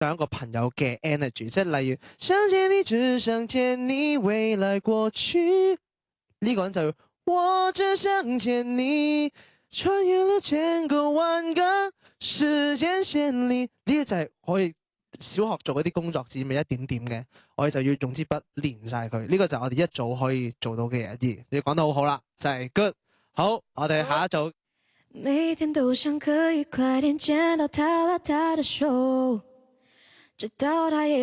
兩個朋友嘅 energy， 即係例如想見你只想見你未來過去，呢個人就我只想見你穿越了千個萬個時間線裏，呢個就係可以小學做嗰啲工作紙咪一點點嘅，我哋就要用支筆連晒佢，呢個就係我哋一早可以做到嘅嘢。你講得好好啦，就係 good。好，我哋下一組。 每天都想可以快點見到他拉他的手，直到他也